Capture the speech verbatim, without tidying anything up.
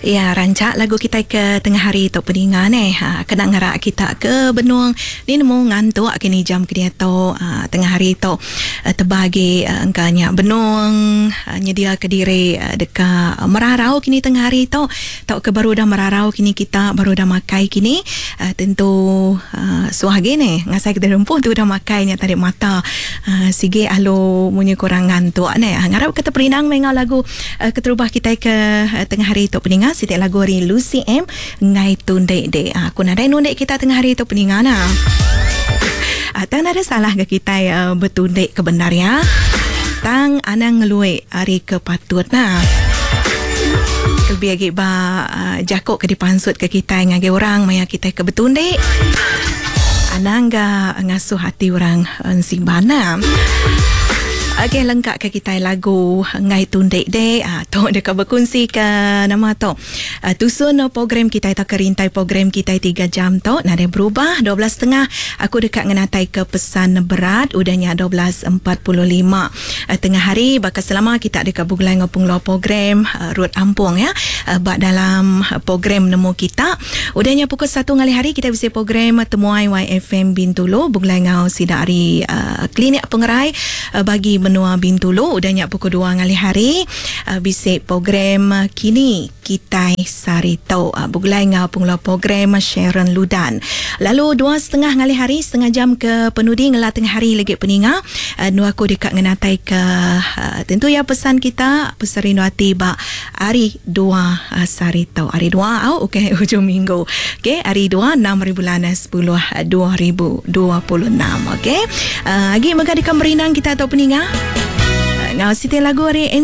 Ya, rancak lagu kita ke tengah hari tok peningan eh. Ha, kena ngarak kita ke benung ni nemu ngantuk kini jam kini to ha, tengah hari tok uh, terbagi uh, engkanya benung uh, nyedia ke diri uh, dekat uh, merarau kini tengah hari tok tok ke baru dah merarau kini kita baru dah makai kini uh, tentu uh, suahge ni ngasai ke rempuh tu dah makainya tarik mata uh, sige alo munyi kurang ngantuk ni ha, ngarap kata perinang mengal lagu uh, keterubah kita ke uh, tengah hari tok peningan setiap lagu hari Lucy M ngai tundek dek aku nak ada nundek kita tengah hari tok peningan nah uh, tak ada salah ke kita uh, betundek kebenar ya tang anang ngelui hari kepatut nah lebih agak ba uh, jakok ke dipansut ke kita ngage orang maya kita ke betundek anang ga ngasuh hati orang uh, simbana. Okey, lengkap ke kita lagu ngai tundek dek ah tok dekat berkongsi ke nama tok uh, tusun no program kita tak kerintai program kita tiga jam tok nak ada berubah dua belas tiga puluh aku dekat ngenatai ke pesan berat udahnya dua belas empat puluh lima uh, tengah hari bakal selama kita dekat bugulai ngopung lo program uh, Rut Ampung ya uh, bak dalam uh, program nemu kita udahnya pukul satu ngali hari kita bisa program temuai Y F M Bintulu bugulai ngau sidari uh, klinik pengerai uh, bagi menua Bintulu udahnya pukul dua ngali hari uh, bisik program uh, kini kita sarito uh, bugulai ngau punglo program Sharon Ludan lalu dua setengah ngali hari setengah jam ke penudi ngelah tengah hari lagi peninga uh, nu aku dekat ngenatai ke uh, tentu ya pesan kita pesari nu hati ba hari dua uh, sarito hari dua au okey hujung minggu okey hari dua enam bulan sepuluh dua ribu dua puluh enam okey uh, lagi mega dekat merinang kita atau peninga ngau siti lagu hari